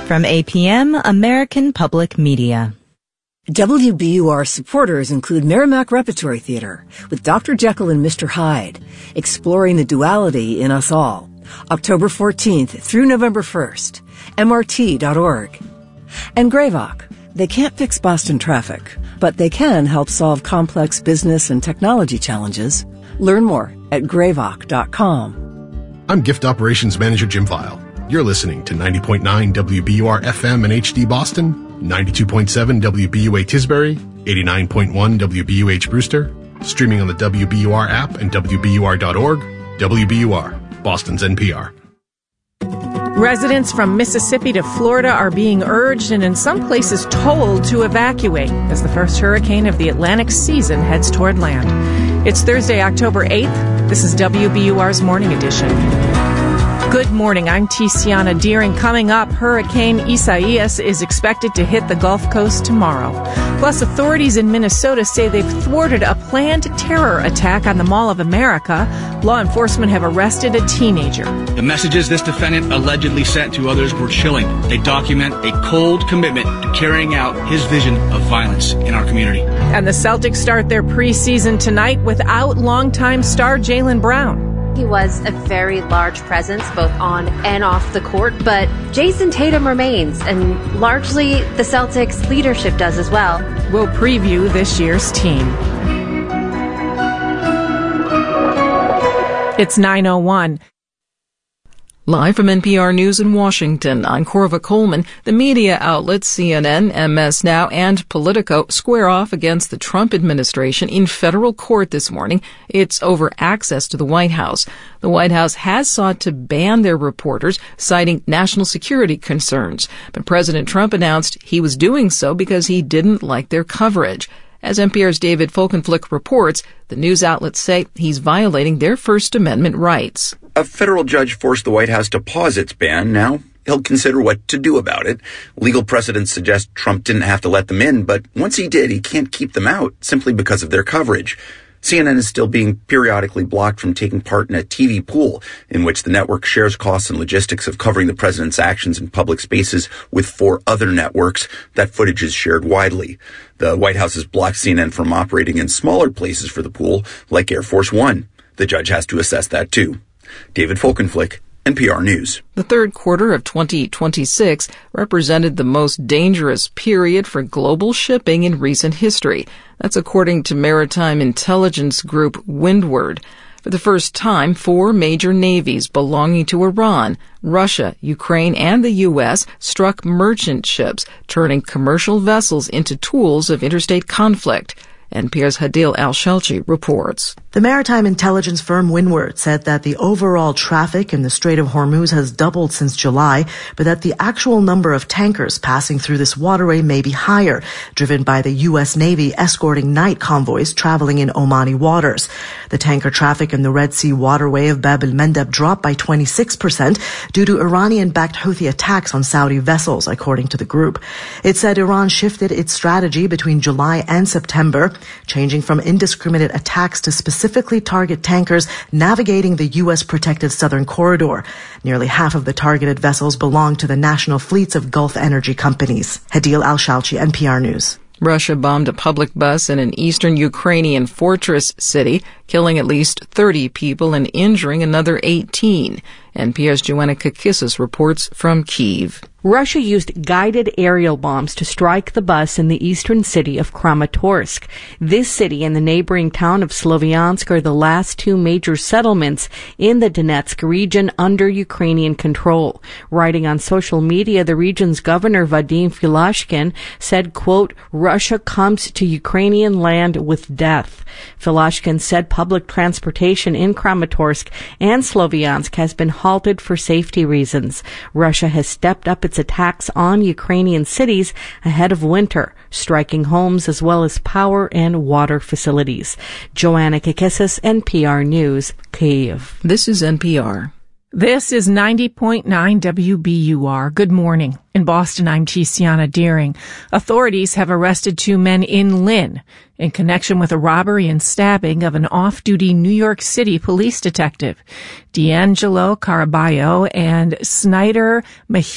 From APM, American Public Media. WBUR supporters include Merrimack Repertory Theater with Dr. Jekyll and Mr. Hyde, exploring the duality in us all. October 14th through November 1st. MRT.org. And Gravoc. They can't fix Boston traffic, but they can help solve complex business and technology challenges. Learn more at gravoc.com. I'm Gift Operations Manager Jim Vile. You're listening to 90.9 WBUR FM and HD Boston, 92.7 WBUA Tisbury, 89.1 WBUH Brewster, streaming on the WBUR app and WBUR.org. WBUR, Boston's NPR. Residents from Mississippi to Florida are being urged and in some places told to evacuate as the first hurricane of the Atlantic season heads toward land. It's Thursday, October 8th. This is WBUR's Morning Edition. Good morning. I'm Tiziana Deering. Coming up, Hurricane Isaias is expected to hit the Gulf Coast tomorrow. Plus, authorities in Minnesota say they've thwarted a planned terror attack on the Mall of America. Law enforcement have arrested a teenager. The messages this defendant allegedly sent to others were chilling. They document a cold commitment to carrying out his vision of violence in our community. And the Celtics start their preseason tonight without longtime star Jaylen Brown. He was a very large presence both on and off the court, but Jason Tatum remains, and largely the Celtics leadership does as well. We'll preview this year's team. It's 9:01. Live from NPR News in Washington, I'm Corva Coleman. The media outlets CNN, MS Now, and Politico square off against the Trump administration in federal court this morning. It's over access to the White House. The White House has sought to ban their reporters, citing national security concerns. But President Trump announced he was doing so because he didn't like their coverage. As NPR's David Folkenflik reports, the news outlets say he's violating their First Amendment rights. A federal judge forced the White House to pause its ban. Now he'll consider what to do about it. Legal precedents suggest Trump didn't have to let them in, but once he did, he can't keep them out simply because of their coverage. CNN is still being periodically blocked from taking part in a TV pool in which the network shares costs and logistics of covering the president's actions in public spaces with 4 other networks. That footage is shared widely. The White House has blocked CNN from operating in smaller places for the pool, like Air Force One. The judge has to assess that too. David Folkenflik, NPR News. The third quarter of 2026 represented the most dangerous period for global shipping in recent history. That's according to maritime intelligence group Windward. For the first time, 4 major navies belonging to Iran, Russia, Ukraine, and the U.S. struck merchant ships, turning commercial vessels into tools of interstate conflict. NPR's Hadil Al-Shalchi reports. The maritime intelligence firm Windward said that the overall traffic in the Strait of Hormuz has doubled since July, but that the actual number of tankers passing through this waterway may be higher, driven by the U.S. Navy escorting night convoys traveling in Omani waters. The tanker traffic in the Red Sea waterway of Bab el-Mandeb dropped by 26% due to Iranian-backed Houthi attacks on Saudi vessels, according to the group. It said Iran shifted its strategy between July and September, changing from indiscriminate attacks to specifically target tankers navigating the U.S. protected southern corridor. Nearly half of the targeted vessels belong to the national fleets of Gulf energy companies. Hadil Al-Shalchi, NPR News. Russia bombed a public bus in an eastern Ukrainian fortress city, killing at least 30 people and injuring another 18. NPR's Joanna Kakissis reports from Kyiv. Russia used guided aerial bombs to strike the bus in the eastern city of Kramatorsk. This city and the neighboring town of Sloviansk are the last 2 major settlements in the Donetsk region under Ukrainian control. Writing on social media, the region's governor Vadim Filashkin said, quote, "Russia comes to Ukrainian land with death." Filashkin said public transportation in Kramatorsk and Sloviansk has been halted for safety reasons. Russia has stepped up its attacks on Ukrainian cities ahead of winter, striking homes as well as power and water facilities. Joanna Kakissis, NPR News, Kyiv. This is NPR. This is 90.9 WBUR. Good morning. In Boston, I'm Tiziana Deering. Authorities have arrested 2 men in Lynn in connection with a robbery and stabbing of an off-duty New York City police detective. D'Angelo Caraballo and Snyder Mejia